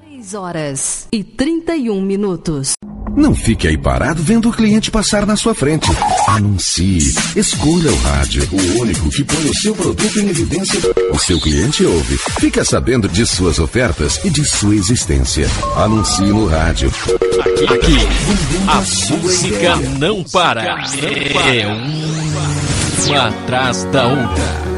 6h31. Não fique aí parado vendo o cliente passar na sua frente. Anuncie. Escolha o rádio, o único que põe o seu produto em evidência. O seu cliente ouve. Fica sabendo de suas ofertas e de sua existência. Anuncie no rádio. Aqui a música não para. É uma atrás da outra.